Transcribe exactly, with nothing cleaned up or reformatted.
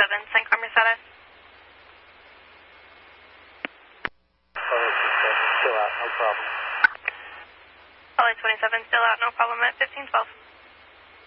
twenty-seven, Saint Carmen status. Still out, no problem. L A twenty-seven, still out, no problem at fifteen twelve.